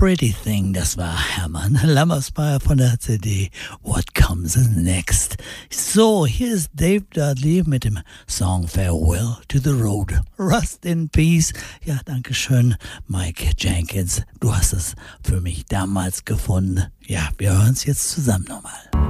Pretty Thing, das war Hermann Lammersmeyer von der CD What Comes Next. So, hier ist Dave Dudley mit dem Song Farewell to the Road. Rust in Peace. Ja, danke schön, Mike Jenkins. Du hast es für mich damals gefunden. Ja, wir hören es jetzt zusammen nochmal.